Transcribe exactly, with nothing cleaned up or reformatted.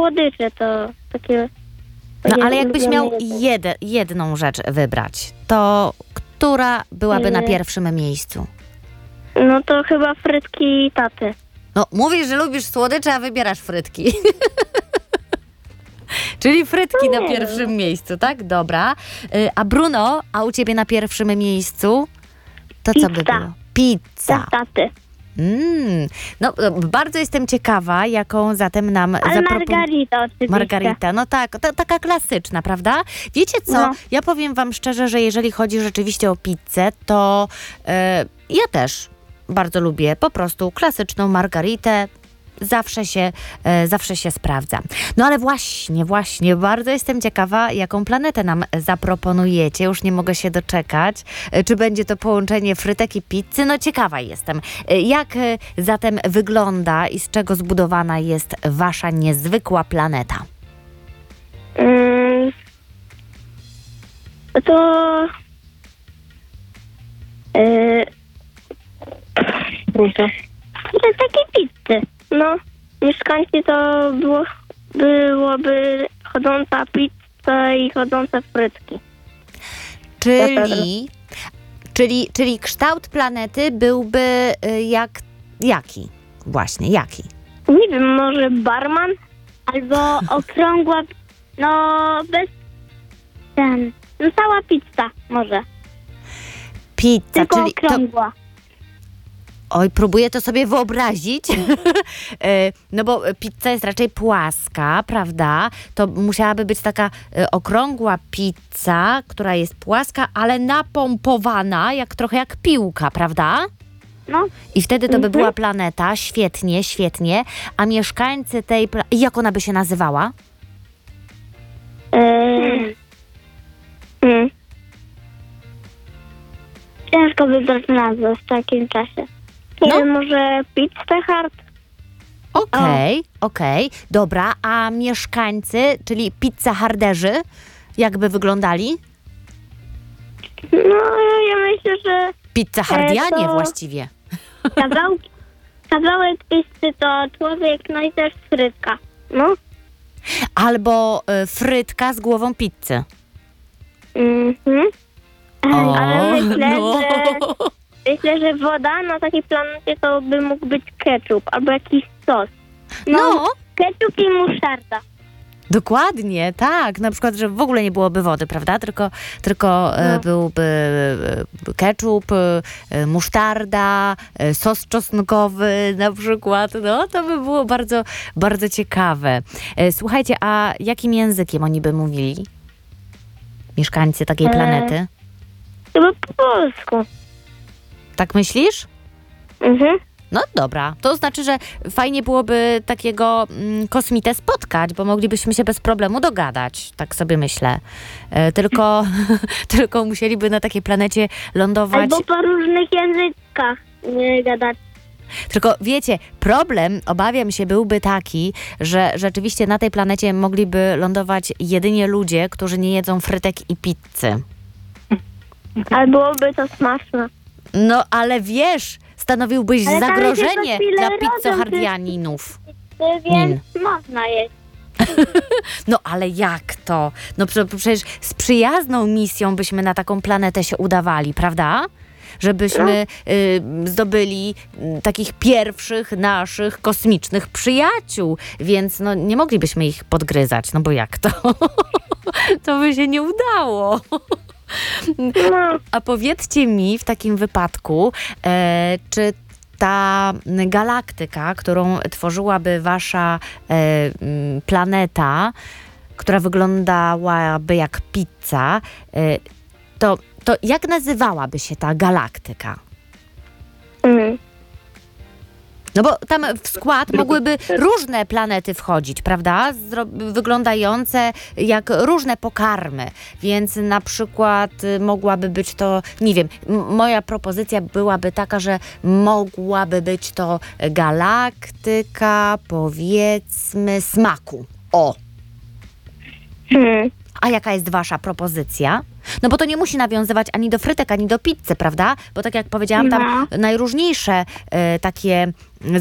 słodycze to takie... No takie ale jakbyś miał ulubione. jed, jedną rzecz wybrać, to która byłaby na Yy. pierwszym miejscu? No to chyba frytki taty. No, mówisz, że lubisz słodycze, a wybierasz frytki. Czyli frytki No na nie pierwszym miejscu, tak? Dobra. Y, A Bruno, a u ciebie na pierwszym miejscu? To co by Pizza. było? Pizza. Tak, taty. Mm. No, no, bardzo jestem ciekawa, jaką zatem nam Ale zaproponuje. margarita oczywiście. Margarita, no tak, to, taka klasyczna, prawda? Wiecie co, No. ja powiem wam szczerze, że jeżeli chodzi rzeczywiście o pizzę, to e, ja też bardzo lubię po prostu klasyczną margaritę. Zawsze się, e, zawsze się sprawdza. No ale właśnie, właśnie, bardzo jestem ciekawa, jaką planetę nam zaproponujecie. Już nie mogę się doczekać. E, czy będzie to połączenie frytek i pizzy? No ciekawa jestem. E, jak e, zatem wygląda i z czego zbudowana jest wasza niezwykła planeta? Mm, to... Yy, to takie pizzy. No, mieszkańcy to było, byłoby chodząca pizza i chodzące frytki. Czyli, czyli, czyli kształt planety byłby y, jak, jaki? Właśnie, jaki? Nie wiem, może barman? Albo okrągła, no bez ten, no cała pizza może, Pizza, tylko czyli to, okrągła. oj, próbuję to sobie wyobrazić, E, no bo pizza jest raczej płaska, prawda? To musiałaby być taka e, okrągła pizza, która jest płaska, ale napompowana, jak trochę jak piłka, prawda? No, I wtedy to by Mhm. była planeta, świetnie, świetnie, a mieszkańcy tej, pla- jak ona by się nazywała? Yy, hmm. Ciężko wybrać nazwę w takim czasie. Nie No. wiem, może Pizza Hut? Okej, okej, dobra, a mieszkańcy, czyli pizza harderzy, jakby wyglądali? No, ja myślę, że Pizza hardianie to- właściwie. kawałki, kawałek pizzy to człowiek, no i też frytka. No. Albo y, frytka z głową pizzy. Mhm. O, Ale myślę, no. że myślę, że woda na takiej planecie to by mógł być ketchup albo jakiś sos. No, No, ketchup i musztarda. dokładnie, tak. Na przykład, że w ogóle nie byłoby wody, prawda? Tylko, tylko e, No. byłby e, ketchup, e, musztarda, e, sos czosnkowy na przykład. No, to by było bardzo, bardzo ciekawe. E, Słuchajcie, a jakim językiem oni by mówili? Mieszkańcy takiej E, planety? Chyba po polsku. Tak myślisz? Mhm. No dobra, to znaczy, że fajnie byłoby takiego mm, kosmitę spotkać, bo moglibyśmy się bez problemu dogadać, tak sobie myślę. E, tylko, tylko musieliby na takiej planecie lądować. Albo po różnych językach nie gadać. Tylko wiecie, problem, obawiam się, byłby taki, że rzeczywiście na tej planecie mogliby lądować jedynie ludzie, którzy nie jedzą frytek i pizzy. Ale byłoby to smaczne. No ale wiesz, stanowiłbyś Ale tam się zagrożenie co chwilę dla rodzą pizzohardianinów. Więc można jeść. No ale jak to? No prze- przecież z przyjazną misją byśmy na taką planetę się udawali, prawda? Żebyśmy y, zdobyli y, takich pierwszych naszych kosmicznych przyjaciół, więc no nie moglibyśmy ich podgryzać, no bo jak to? To by się nie udało. No. A powiedzcie mi w takim wypadku, e, czy ta galaktyka, którą tworzyłaby wasza e, m, planeta, która wyglądałaby jak pizza, e, to, to jak nazywałaby się ta galaktyka? Mm. No bo tam w skład mogłyby różne planety wchodzić, prawda? Zro- wyglądające jak różne pokarmy. Więc na przykład y, mogłaby być to, nie wiem, m- moja propozycja byłaby taka, że mogłaby być to galaktyka, powiedzmy, smaku. O! Hmm. A jaka jest wasza propozycja? No bo to nie musi nawiązywać ani do frytek, ani do pizzy, prawda? Bo tak jak powiedziałam, tam No. najróżniejsze y, takie